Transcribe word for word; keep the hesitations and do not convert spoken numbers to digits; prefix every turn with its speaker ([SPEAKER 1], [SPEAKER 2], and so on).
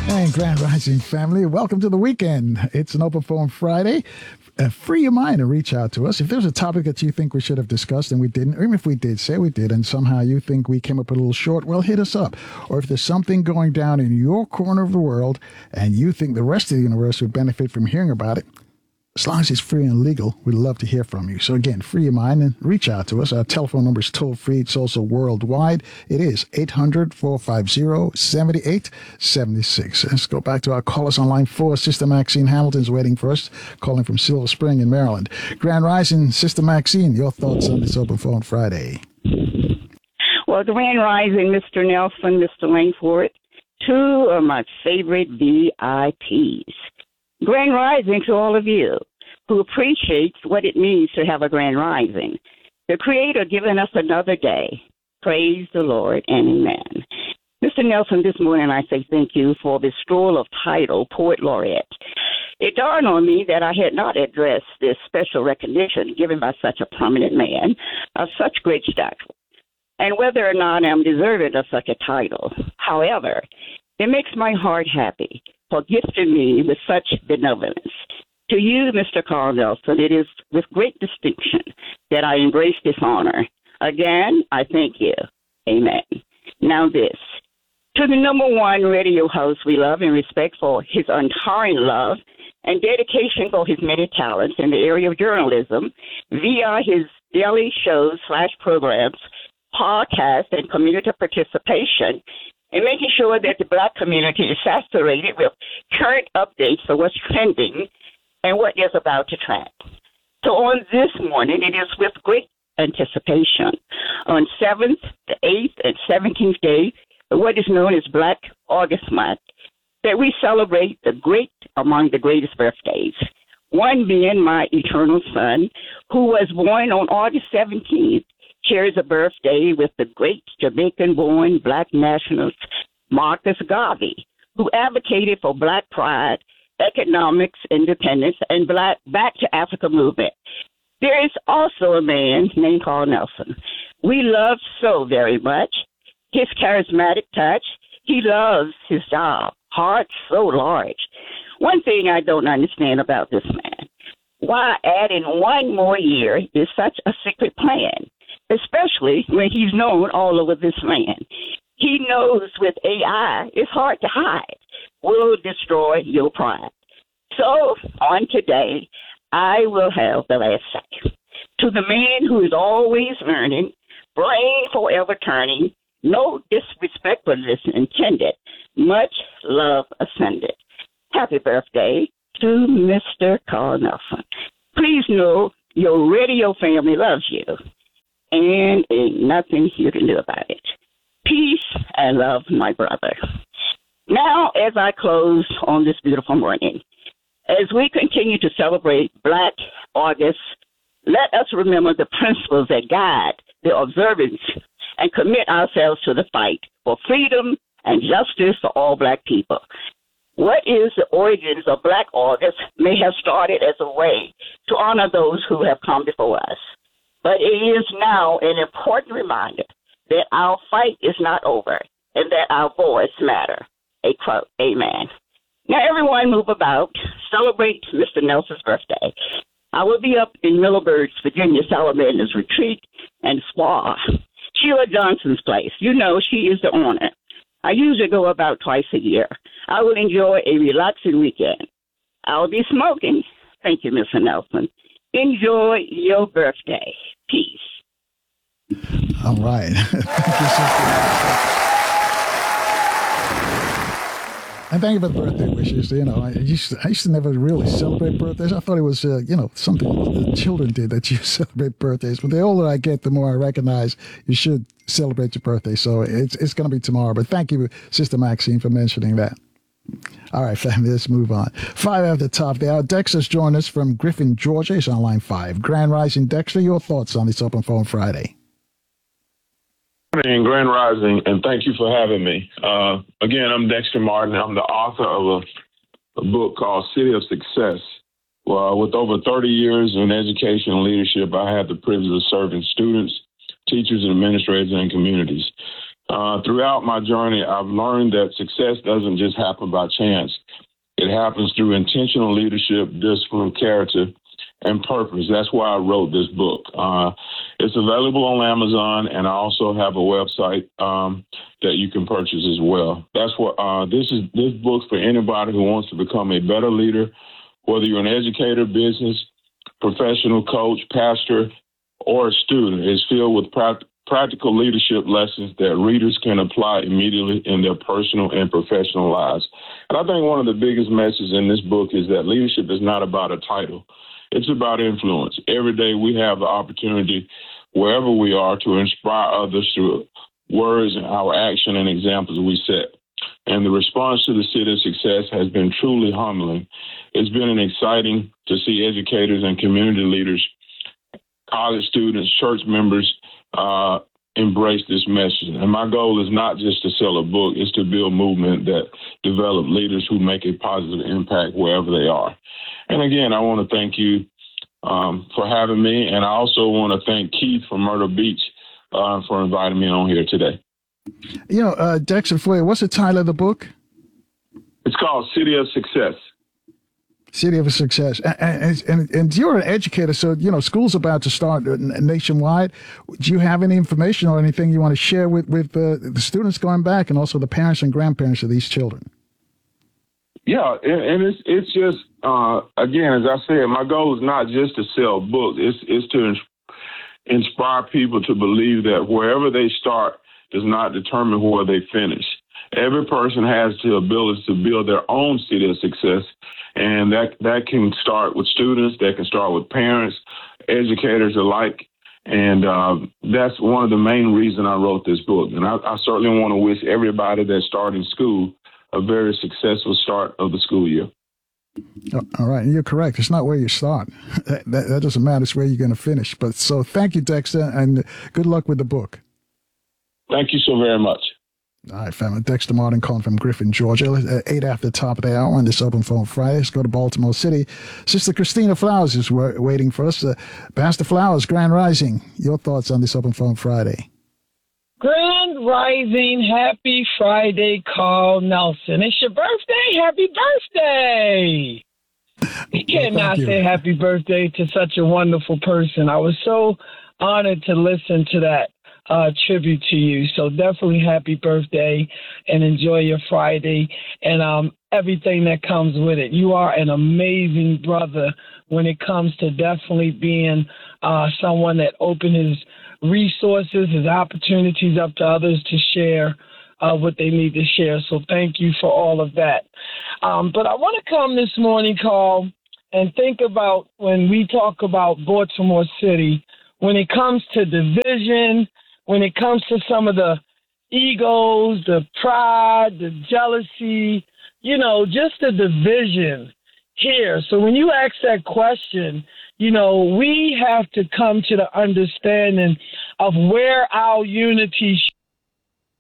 [SPEAKER 1] And Grand Rising family, welcome to the weekend. It's an open forum Friday. Uh, free your mind and reach out to us. If there's a topic that you think we should have discussed and we didn't, or even if we did, say we did, and somehow you think we came up a little short, well, hit us up. Or if there's something going down in your corner of the world and you think the rest of the universe would benefit from hearing about it, as long as it's free and legal, we'd love to hear from you. So again, free your mind and reach out to us. Our telephone number is toll free. It's also worldwide. It is eight hundred, four five zero, seven eight seven six. Let's go back to our callers on line four. Sister Maxine Hamilton's waiting for us, calling from Silver Spring in Maryland. Grand Rising, Sister Maxine, your thoughts on this Open Phone Friday?
[SPEAKER 2] Well, Grand Rising, Mister Nelson, Mister Langford, two of my favorite V I Ps. Grand Rising to all of you who appreciate what it means to have a Grand Rising. The Creator giving us another day. Praise the Lord and amen. Mister Nelson, this morning I say thank you for the scroll of title, Poet Laureate. It dawned on me that I had not addressed this special recognition given by such a prominent man of such great stature, and whether or not I'm deserving of such a title. However, it makes my heart happy for gifting me with such benevolence. To you, Mister Carl Nelson, it is with great distinction that I embrace this honor. Again, I thank you. Amen. Now this. To the number one radio host we love and respect for his untiring love and dedication for his many talents in the area of journalism via his daily shows slash programs, podcasts, and community participation, and making sure that the Black community is saturated with current updates for what's trending and what is about to trend. So on this morning, it is with great anticipation on seventh, the eighth, and seventeenth day of what is known as Black August Month that we celebrate the great among the greatest birthdays, one being my eternal son, who was born on August seventeenth, shares a birthday with the great Jamaican-born Black nationalist Marcus Garvey, who advocated for Black pride, economics, independence, and Black Back to Africa movement. There is also a man named Carl Nelson we love so very much. His charismatic touch, he loves his job, heart so large. One thing I don't understand about this man, why adding one more year is such a secret plan, especially when he's known all over this land. He knows with A I, it's hard to hide. Will destroy your pride. So on today, I will have the last say. To the man who is always learning, brain forever turning, no disrespectfulness intended, much love ascended. Happy birthday to Mister Carl Nelson. Please know your radio family loves you, and ain't nothing you can do about it. Peace and love, my brother. Now, as I close on this beautiful morning, as we continue to celebrate Black August, let us remember the principles that guide the observance and commit ourselves to the fight for freedom and justice for all Black people. What is the origins of Black August may have started as a way to honor those who have come before us. But it is now an important reminder that our fight is not over and that our voice matter. A quote, amen. Now, everyone move about, celebrate Mister Nelson's birthday. I will be up in Middleburg, Virginia, celebrating his retreat and spa. Sheila Johnson's place. You know, she is the owner. I usually go about twice a year. I will enjoy a relaxing weekend. I'll be smoking. Thank you, Mister Nelson. Enjoy your birthday. Peace.
[SPEAKER 1] All right. Thank you, sister. And thank you for the birthday wishes. You know, I used to, I used to never really celebrate birthdays. I thought it was, uh, you know, something the children did that you celebrate birthdays. But the older I get, the more I recognize you should celebrate your birthday. So it's it's going to be tomorrow. But thank you, Sister Maxine, for mentioning that. All right, family, let's move on. Five at the top there. Dexter's joined us from Griffin, Georgia. He's on line five. Grand Rising, Dexter, your thoughts on this Open Phone Friday?
[SPEAKER 3] And Grand Rising, and thank you for having me. Uh, again, I'm Dexter Martin. I'm the author of a, a book called City of Success. Well, with over thirty years in education and leadership, I had the privilege of serving students, teachers, and administrators and communities. Uh, throughout my journey, I've learned that success doesn't just happen by chance. It happens through intentional leadership, discipline, character, and purpose. That's why I wrote this book. Uh, it's available on Amazon, and I also have a website um, that you can purchase as well. That's what uh, this is. This book for anybody who wants to become a better leader, whether you're an educator, business, professional, coach, pastor, or a student. It's filled with pra- practical leadership lessons that readers can apply immediately in their personal and professional lives. And I think one of the biggest messages in this book is that leadership is not about a title. It's about influence. Every day we have the opportunity, wherever we are, to inspire others through words and our action and examples we set. And the response to the City of Success has been truly humbling. It's been exciting to see educators and community leaders, college students, church members uh, embrace this message. And my goal is not just to sell a book, it's to build movement that develop leaders who make a positive impact wherever they are. And again, I want to thank you um, for having me. And I also want to thank Keith from Myrtle Beach uh, for inviting me on here today.
[SPEAKER 1] You know, uh, Dexter Floyd, what's the title of the book?
[SPEAKER 3] It's called City of Success.
[SPEAKER 1] City of Success. And, and, and you're an educator, so, you know, school's about to start nationwide. Do you have any information or anything you want to share with, with uh, the students going back and also the parents and grandparents of these children?
[SPEAKER 3] Yeah, and, and it's it's just, uh, again, as I said, my goal is not just to sell books. It's, it's to ins- inspire people to believe that wherever they start does not determine where they finish. Every person has the ability to build their own city of success, and that, that can start with students, that can start with parents, educators alike, and uh, that's one of the main reasons I wrote this book. And I, I certainly want to wish everybody that's starting school a very successful start of the school year.
[SPEAKER 1] All right. And you're correct. It's not where you start. That, that, that doesn't matter. It's where you're going to finish. But so thank you, Dexter, and good luck with the book.
[SPEAKER 3] Thank you so very much.
[SPEAKER 1] All right, family. Dexter Martin calling from Griffin, Georgia. Uh, eight after the top of the hour on this Open Phone Friday. Let's go to Baltimore City. Sister Christina Flowers is wa- waiting for us. Uh, Pastor Flowers, Grand Rising. Your thoughts on this Open Phone Friday?
[SPEAKER 4] Grand Rising, happy Friday, Carl Nelson. It's your birthday. Happy birthday. You cannot
[SPEAKER 1] you.
[SPEAKER 4] say happy birthday to such a wonderful person. I was so honored to listen to that uh, tribute to you. So definitely happy birthday and enjoy your Friday and um, everything that comes with it. You are an amazing brother when it comes to definitely being uh, someone that opened his resources, his opportunities up to others to share uh, what they need to share. So thank you for all of that. Um, but I want to come this morning, Carl, and think about when we talk about Baltimore City, when it comes to division, when it comes to some of the egos, the pride, the jealousy, you know, just the division here. So when you ask that question, you know, we have to come to the understanding of where our unity